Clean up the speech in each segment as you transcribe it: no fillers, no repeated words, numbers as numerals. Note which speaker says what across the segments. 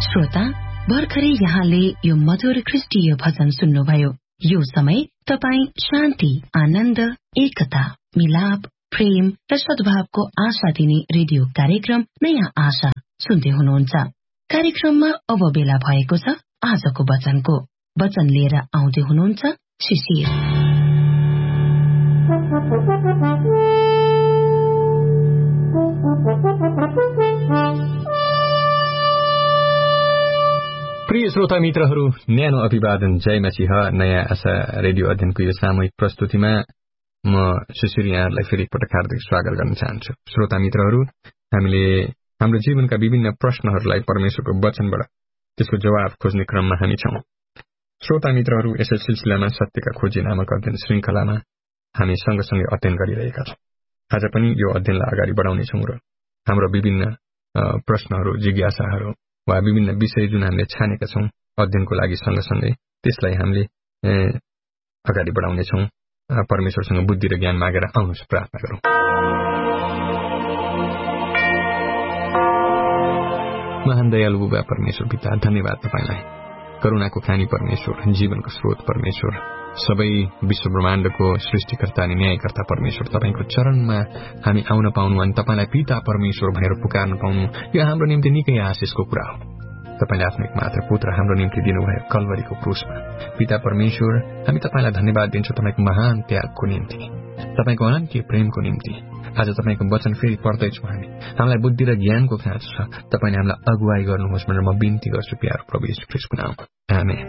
Speaker 1: श्रोता, भर्खरै यहाँले यो मधुर ख्रीष्टीय भजन सुन्नुभयो। यो समय तपाईँ शान्ति, आनन्द, एकता, मिलाप, प्रेम र सद्भावको आशा दिने रेडियो कार्यक्रम नयाँ आशा सुन्दै हुनुहुन्छ। कार्यक्रममा अब बेला भएको छ आजको वचनको। वचन लिएर आउँदै हुनुहुन्छ शिशिर।
Speaker 2: प्रिय श्रोता मित्रहरू, न्यानो अभिवादन। जय मसीह। नयाँ आशा रेडियो अध्ययनको यो सामूहिक प्रस्तुतिमा म शिशिर यहाँहरूलाई फेरि पटक हार्दिक स्वागत गर्न चाहन्छु। श्रोता मित्रहरू, हामीले हाम्रो जीवनका विभिन्न प्रश्नहरूलाई परमेश्वरको वचनबाट त्यसको जवाब खोज्ने क्रममा हामी छौं। श्रोता मित्रहरू, यसै सिलसिलामा सत्यका खोजी नामक अध्ययन श्रृंखलामा हामी सँगसँगै अध्ययन गरिरहेका छौं। आज पनि यो अध्ययनलाई अगाडि बढाउनेछौं र हाम्रो विभिन्न प्रश्नहरू, जिज्ञासाहरू वा विभिन्न विषय जुन हामीले छानेका छौं अध्ययनको लागि सँगसँगै त्यसलाई हामीले अगाडि बढाउनेछौं। परमेश्वरसँग बुद्धि र ज्ञान मागेर आउनुहोस्, प्रार्थना गरौं। महान दयालु बुबा परमेश्वर पिता, धन्यवाद तपाईलाई। करुणाको खानी परमेश्वर, जीवनको स्रोत परमेश्वर, सबै विश्व ब्रह्माण्डको सृष्टिकर्ता अनि न्यायकर्ता परमेश्वर, तपाईको चरणमा हामी आउन पाउनु अनि तपाईलाई पिता परमेश्वर भनेर पुकार्न पाउनु यो हाम्रो निम्ति निकै आशिषको कुरा हो। तपाईले आफ्नो एकमात्र पुत्र हाम्रो निम्ति दिनुभयो कल्वरीको क्रुसमा। पिता परमेश्वर, हामी तपाईलाई धन्यवाद दिन्छौं तपाईको महान त्यागको निम्ति, तपाईको अनन्त प्रेमको निम्ति। आज तपाईको वचन फेरि पढ्दैछौँ हामीलाई बुद्धि र ज्ञानको खाँचो छ। तपाईले हामीलाई अगुवाई गर्नुहोस् भनेर म बिन्ती गर्छु प्यारो प्रभु येशू ख्रीष्टको नाममा, आमेन।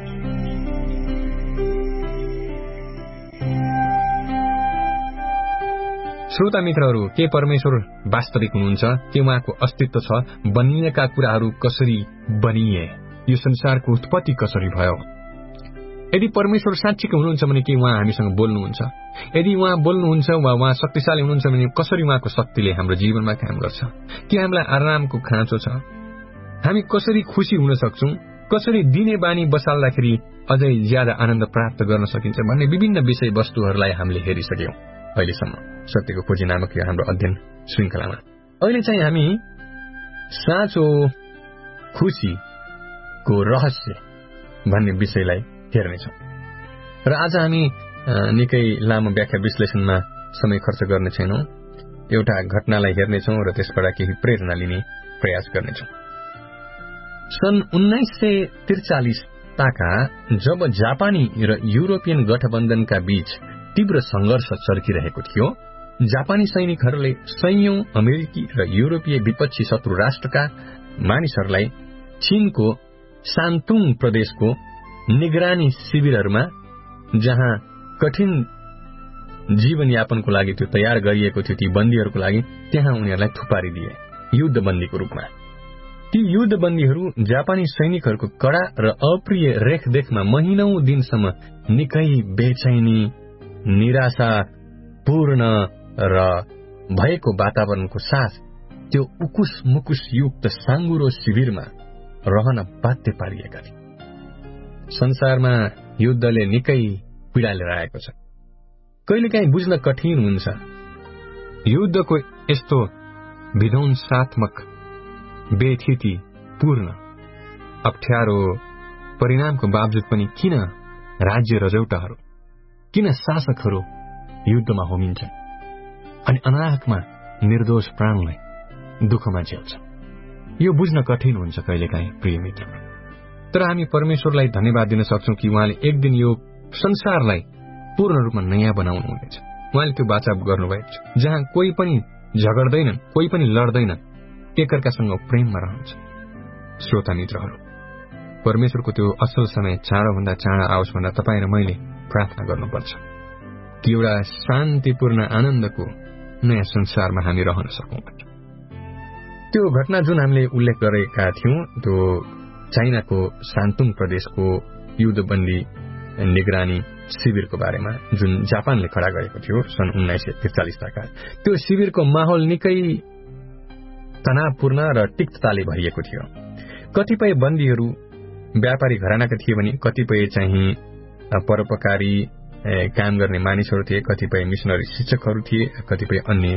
Speaker 2: श्रोता मित्रहरू, के परमेश्वर वास्तविक हुनुहुन्छ? के उहाँको अस्तित्व छ? बनिएका कुराहरू कसरी बनिए? यो संसारको उत्पत्ति कसरी भयो? यदि परमेश्वर साँच्चीकै हुनुहुन्छ भने के उहाँ हामीसँग बोल्नुहुन्छ? यदि उहाँ बोल्नुहुन्छ वा उहाँ शक्तिशाली हुनुहुन्छ भने कसरी उहाँको शक्तिले हाम्रो जीवनमा काम गर्छ? के हामीलाई आरामको खाँचो छ? हामी कसरी खुशी हुन सक्छौं? कसरी दिने बानी बसाल्दाखेरि अझै ज्यादा आनन्द प्राप्त गर्न सकिन्छ भन्ने विभिन्न विषयवस्तुहरूलाई हामीले हेरिसक्यौं अहिलेसम्म सत्यको खोजी नामक यो हाम्रो अध्ययन श्रृंखलामा। अहिले चाहिँ हामी साँचो खुशीको रहस्य भन्ने विषयलाई हेर्नेछौं र आज हामी निकै लामो व्याख्या विश्लेषणमा समय खर्च गर्ने छैनौं। एउटा घटनालाई हेर्नेछौं र त्यसबाट केही प्रेरणा लिने प्रयास गर्नेछौं। सन् 1943 ताका जब जापानी र युरोपियन गठबन्धनका बीच तीव्र संघर्ष चर्किरहेको थियो, जापानी सैनिकहरूले सयौं अमेरिकी र युरोपीय विपक्षी शत्रु राष्ट्रका मानिसहरूलाई चीनको शान्तुङ प्रदेशको निगरानी शिविरहरूमा, जहाँ कठिन जीवनयापनको लागि त्यो तयार गरिएको थियो ती बन्दीहरूको लागि, त्यहाँ उनीहरूलाई थुपारिदिए युद्धबन्दीको रूपमा। ती युद्धबन्दीहरू जापानी सैनिकहरूको कड़ा र अप्रिय रेखदेखमा महिनौं दिनसम्म निकै बेचैनी, निराशापूर्ण र भएको वातावरणको साथ त्यो उकुस मुकुस युक्त साङ्गुरो शिविरमा रहन बाध्य पारिएका थिए। संसारमा युद्धले निकै पीड़ा लिएर आएको छ। कहिलेकाहीँ बुझ्न कठिन हुन्छ युद्धको यस्तो विध्वंसात्मक, बेथितिपूर्ण, अप्ठ्यारो परिणामको बावजुद पनि किन राज्य रजौटाहरू, किन शासकहरू युद्धमा होमिन्छन् अनि अनाहकमा निर्दोष प्राणलाई दुःखमा झेल्छन्। यो बुझ्न कठिन हुन्छ कहिलेकाहीँ प्रिय मित्र। तर हामी परमेश्वरलाई धन्यवाद दिन सक्छौं कि उहाँले एक दिन यो संसारलाई पूर्ण रूपमा नयाँ बनाउनु हुनेछ। उहाँले त्यो वाचा गर्नुभएको छ, जहाँ कोही पनि झगड्दैनन्, कोही पनि लड्दैनन्, एकअर्कासँग प्रेममा रहन्छ। श्रोता मित्रहरू, परमेश्वरको त्यो असल समय चाँडोभन्दा चाँडो आओस् भनेर तपाईँ र मैले प्रार्थना गर्नुपर्छ कि एउटा शान्तिपूर्ण आनन्दको नयाँ संसारमा हामी रहन सकौं। त्यो घटना जुन हामीले उल्लेख गरेका थियौं, त्यो चाइनाको शान्तुङ प्रदेशको युद्धबन्दी निगरानी शिविरको बारेमा, जुन जापानले खड़ा गरेको थियो सन् 1943 ताका। त्यो शिविरको माहौल निकै तनावपूर्ण र तिक्तताले भरिएको थियो। कतिपय बन्दीहरू व्यापारी घरानाका थिए भने कतिपय चाहिँ परोपकारी काम गर्ने मानिसहरू थिए, कतिपय मिशनरी शिक्षकहरू थिए, कतिपय अन्य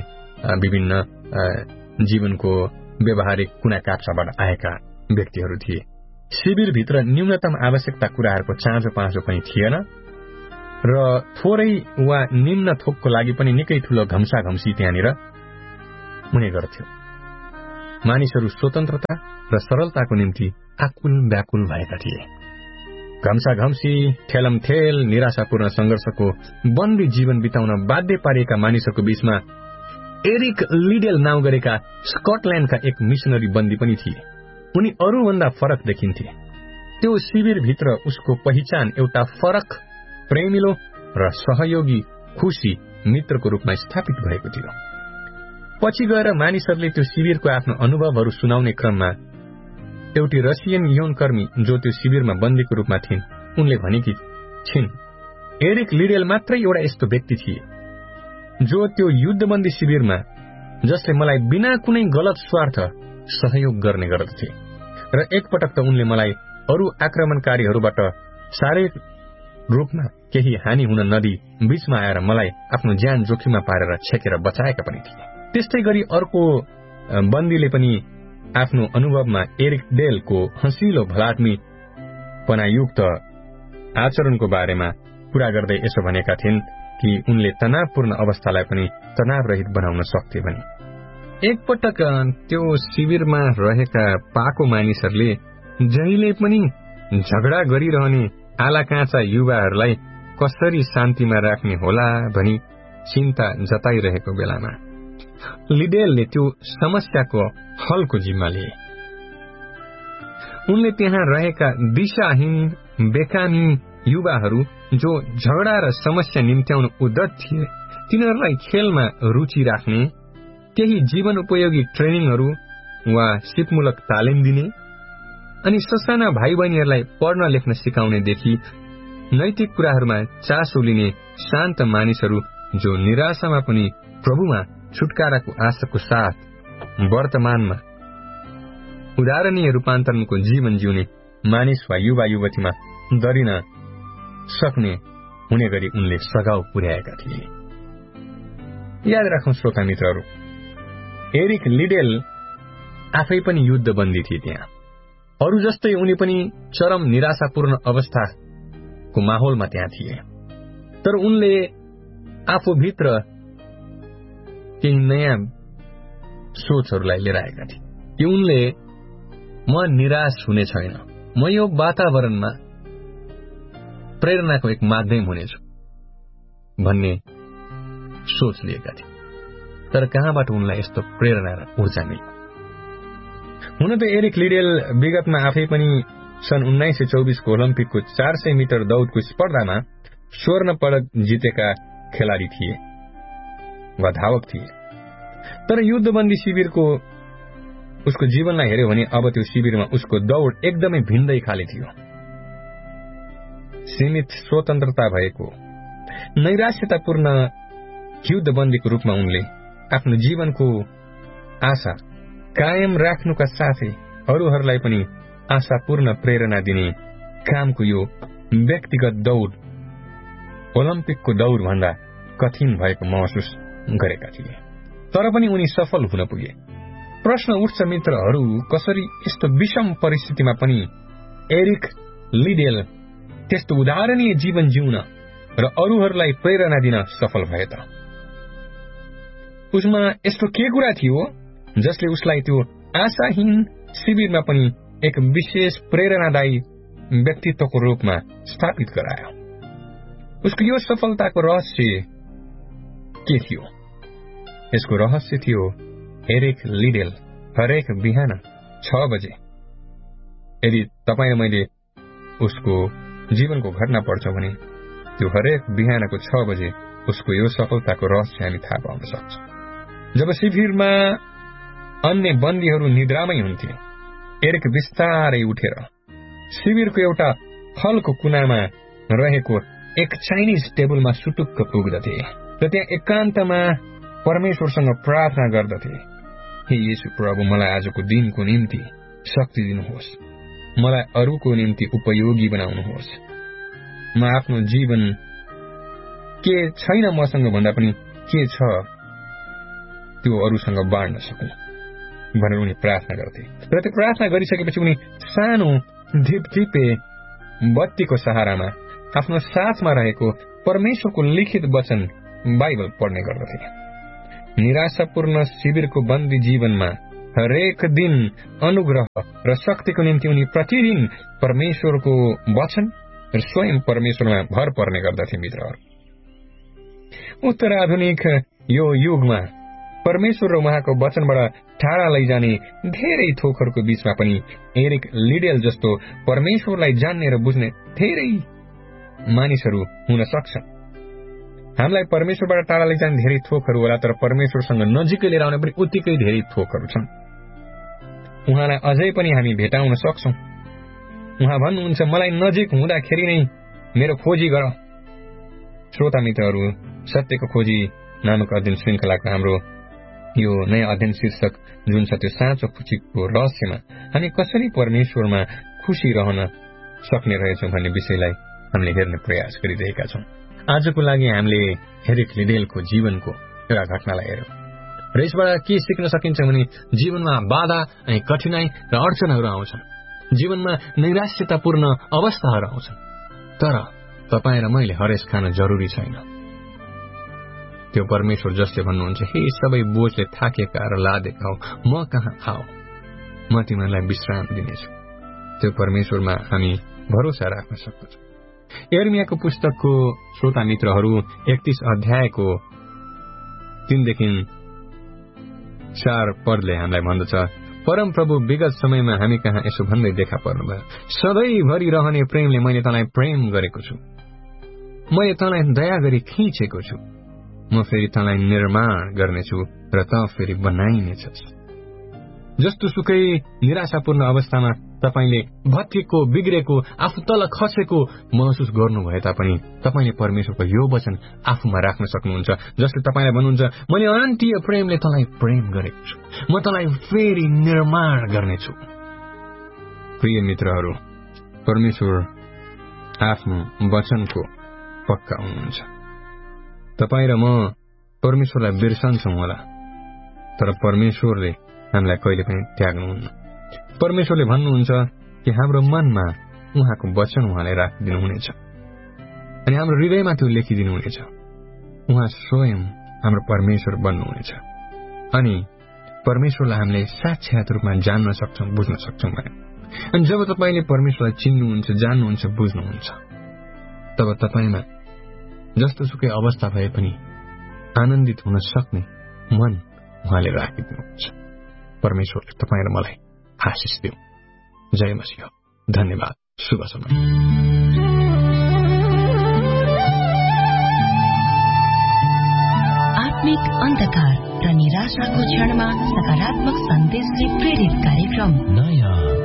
Speaker 2: विभिन्न जीवनको व्यवहारिक कुना काप्चाबाट आएका व्यक्तिहरू थिए। शिविरभित्र न्यूनतम आवश्यकता कुराहरूको चाँजो पाँचो पनि थिएन र थोरै वा निम्न थोकको लागि पनि निकै ठूलो घम्साघम्सी त्यहाँनिर हुने गर्थ्यो। मानिसहरू स्वतन्त्रता र सरलताको निम्ति आकुल व्याकुल भएका थिए। घम्साघम्सी, ठेलमठेल, निराशापूर्ण संघर्षको बन्दी जीवन बिताउन बाध्य पारिएका मानिसहरूको बीचमा एरिक लिडेल नाउँ गरेका स्कटल्याण्डका एक मिशनरी बन्दी पनि थिए। उनी अरूभन्दा फरक देखिन्थे। त्यो शिविरभित्र उसको पहिचान एउटा फरक, प्रेमिलो र सहयोगी, खुशी मित्रको रूपमा स्थापित भएको थियो। पछि गएर मानिसहरूले त्यो शिविरको आफ्नो अनुभवहरू सुनाउने क्रममा एउटी रसियन यौनकर्मी जो त्यो शिविरमा बन्दीको रूपमा थिइन्, उनले भनेकी छिन्, एरिक लिडेल मात्रै एउटा यस्तो व्यक्ति थिए जो त्यो युद्धबन्दी शिविरमा जसले मलाई बिना कुनै गलत स्वार्थ सहयोग गर्ने गर्दथे। र एकपटक त उनले मलाई अरू आक्रमणकारीहरूबाट शारीरिक रूपमा केही हानि हुन नदी बीचमा आएर मलाई आफ्नो ज्यान जोखिममा पारेर छेकेर बचाएका पनि थिए। त्यस्तै गरी अर्को बन्दीले पनि आफ्नो अनुभवमा एरिक डेलको हँसिलो भलात्मीपनायुक्त आचरणको बारेमा कुरा गर्दै यसो भनेका थिइन् कि उनले तनावपूर्ण अवस्थालाई पनि तनावरहित बनाउन सक्थे भने। एकपटक त्यो शिविरमा रहेका पाको मानिसहरूले जहिले पनि झगडा गरिरहने आलाकाँचा युवाहरूलाई कसरी शान्तिमा राख्ने होला भनी चिन्ता जताइरहेको बेलामा लिडेलले त्यो समस्याको हलको जिम्मा लिए। उनले त्यहाँ रहेका दिशाहीन, बेकामी युवाहरू जो झगडा र समस्या निम्त्याउन उद्यत थिए, तिनीहरूलाई खेलमा रुचि राख्ने, केही जीवन उपयोगी ट्रेनिङहरू वा सिपमूलक तालिम दिने अनि ससाना भाइ बहिनीहरूलाई पढ्न लेख्न सिकाउनेदेखि नैतिक कुराहरूमा चासो लिने शान्त मानिसहरू जो निराशामा पनि प्रभुमा छुटकाराको आशाको साथ वर्तमानमा उदाहरणीय रूपान्तरणको जीवन जिउने मानिस वा युवा युवतीमा दरिन सक्ने हुने गरी उनले सघाउ पुर्याएका थिए। याद राखौं श्रोता मित्रहरू, एरिक लिडेल आफै पनि युद्धबन्दी थिए। त्यहाँ अरू जस्तै उनी पनि चरम निराशापूर्ण अवस्थाको माहौलमा त्यहाँ थिए। तर उनले आफूभित्र केही नयाँ सोचहरूलाई लिएर आएका थिए कि उनले म निराश हुने छैन, म यो वातावरणमा प्रेरणाको एक माध्यम हुनेछु भन्ने सोच लिएका थिए। तर कहाँबाट उनलाई यस्तो प्रेरणा र ऊर्जा मिल्यो? हुन त एरिक लिडेल विगतमा आफै पनि सन् 1924 को ओलम्पिकको 400 मिटर दौडको स्पर्धामा स्वर्ण पदक जितेका खेलाडी थिए वा धावक थिए। तर युद्धबन्दी शिविरको उसको जीवनलाई हेर्यो भने अब त्यो शिविरमा उसको दौड एकदमै भिन्दै खाले थियो। सीमित स्वतन्त्रता भएको नैराश्यतापूर्ण युद्धबन्दीको रूपमा उनले आफ्नो जीवनको आशा कायम राख्नुका साथै अरूहरूलाई पनि आशापूर्ण प्रेरणा दिने कामको यो व्यक्तिगत दौड ओलम्पिकको दौड भन्दा कठिन भएको महसुस गरेका थिए। तर पनि उनी सफल हुन पुगे। प्रश्न उठ्छ मित्रहरू, कसरी यस्तो विषम परिस्थितिमा पनि एरिक लिडेल त्यस्तो उदाहरणीय जीवन जिउन र अरूहरूलाई प्रेरणा दिन सफल भए त? उसमा यस्तो के कुरा थियो जसले उसलाई त्यो आशाहीन शिविरमा पनि एक विशेष प्रेरणादायी व्यक्तित्वको रूपमा स्थापित गरायो? उसको यो सफलताको रहस्य के थियो? यसको रहस्य थियो एरिक लिडेल हरेक बिहान 6 बजे, यदि तपाईँ र मैले उसको जीवनको घटना पढ्छौं भने त्यो हरेक बिहानको 6 बजे उसको यो सफलताको रहस्य हामी थाहा पाउन सक्छौं। जब शिविरमा अन्य बन्दीहरू निद्रामै हुन्थे, एरिक बिस्तारै उठेर शिविरको एउटा हलको कुनामा रहेको एक चाइनिज टेबलमा सुटुक्क पुग्दथे र त्यहाँ एकान्तमा परमेश्वरसँग प्रार्थना गर्दथे, हे येशू प्रभु, मलाई आजको दिनको निम्ति शक्ति दिनुहोस्, मलाई अरूको निम्ति उपयोगी बनाउनुहोस्, म आफ्नो जीवन के छैन मसँग भन्दा पनि के छ त्यो अरूसँग बाँड्न सकूं भनेर उनी प्रार्थना गर्थे। र त्यो प्रार्थना गरिसकेपछि उनी सानो धिपधिपे बत्तीको सहारामा आफ्नो साथमा रहेको परमेश्वरको लिखित वचन बाइबल पढ्ने गर्दथे। निराशापूर्ण शिविरको बन्दी जीवनमा हरेक दिन अनुग्रह र शक्तिको निम्ति उनी प्रतिदिन परमेश्वरको वचन र स्वयं परमेश्वरमा भर पर्ने गर्दथे। मित्रहरू, उत्तराधुनिक यो युगमा परमेश्वर र उहाँको वचनबाट टाढा लैजाने धेरै थोकहरूको बीचमा पनि एरिक लिडेल जस्तो परमेश्वरलाई जान्ने र बुझ्ने धेरै मानिसहरू हुन सक्छन्। हामीलाई परमेश्वरबाट टाढा लैजाने धेरै थोकहरू होला, तर परमेश्वरसँग नजिकै लिएर आउने पनि उत्तिकै धेरै थोकहरू छन्। उहाँलाई अझै पनि हामी भेटाउन सक्छौं। उहाँ भन्नुहुन्छ, मलाई नजिक हुँदाखेरि नै मेरो खोजी गर। श्रोता मित्रहरू, सत्यको खोजी नामक अध्ययन श्रृङ्खलाको हाम्रो यो नयाँ अध्ययन शीर्षक जुन छ त्यो साँचो खुसीको रहस्यमा हामी कसरी परमेश्वरमा खुसी रहन सक्ने रहेछौं भन्ने विषयलाई हामीले हेर्ने प्रयास गरिरहेका छौं। आजको लागि हामीले एरिक लिडेलको जीवनको एउटा घटनालाई हेर्यौं र यसबाट के सिक्न सकिन्छ भने जीवनमा बाधा अनि कठिनाई र अडचनहरू आउँछन्, जीवनमा नैराश्यतापूर्ण अवस्थाहरू आउँछन्, तर तपाईँ र मैले हरेस खान जरुरी छैन। त्यो परमेश्वर जसले भन्नुहुन्छ, हे सबै बोझले थाकेका र लादेका हो, म कहाँ आओ, म तिमीहरूलाई विश्राम दिनेछु। त्यो परमेश्वरमा हामी भरोसा राख्न सक्दछौँ। यिर्मयाको पुस्तकको श्रोता मित्रहरू 31 अध्यायको 3देखि 4 पदले हामीलाई भन्दछ, परमप्रभु विगत समयमा हामी कहाँ यसो भन्दै देखा पर्नुभयो, सधैँभरि रहने प्रेमले मैले तँलाई प्रेम गरेको छु, मैले तँलाई दया गरी खिचेको छु, म फेरि तँलाई निर्माण गर्नेछु र त फेरि बनाइनेछस्। जस्तो सुकै निराशापूर्ण अवस्थामा तपाईले भत्किएको, बिग्रेको, आफू तल खसेको महसुस गर्नु भए तापनि तपाईले परमेश्वरको यो वचन आफूमा राख्न सक्नुहुन्छ, जसले तपाईलाई भन्नुहुन्छ, मैले अनन्तीय प्रेमले तँलाई प्रेम गरेको छु, म तँलाई फेरि निर्माण गर्नेछु। प्रिय मित्रहरू, परमेश्वर आफ्नो वचनको पक्का हुनुहुन्छ। तपाईँ र म परमेश्वरलाई बिर्सन्छौं होला, तर परमेश्वरले हामीलाई कहिले पनि त्याग्नुहुन्न। परमेश्वरले भन्नुहुन्छ कि हाम्रो मनमा उहाँको वचन उहाँले राखिदिनुहुनेछ अनि हाम्रो हृदयमा त्यो लेखिदिनुहुनेछ। उहाँ स्वयं हाम्रो परमेश्वर बन्नुहुनेछ अनि परमेश्वरलाई हामीले साक्षात रूपमा जान्न सक्छौं, बुझ्न सक्छौं भने। अनि जब तपाईले परमेश्वरलाई चिन्नुहुन्छ, जान्नुहुन्छ, बुझ्नुहुन्छ, तब तपाईमा जस्तो सुकै अवस्था भए पनि आनन्दित हुन सक्ने मन उहाँले राखिदिनुहुन्छ। परमेश्वरले तपाईँ र मलाई आशिष दिऊ। जय मसीह। धन्यवाद। शुभ समय।
Speaker 1: आत्मिक अन्धकार र निराशाको क्षणमा सकारात्मक सन्देशले प्रेरित कार्यक्रम नयाँ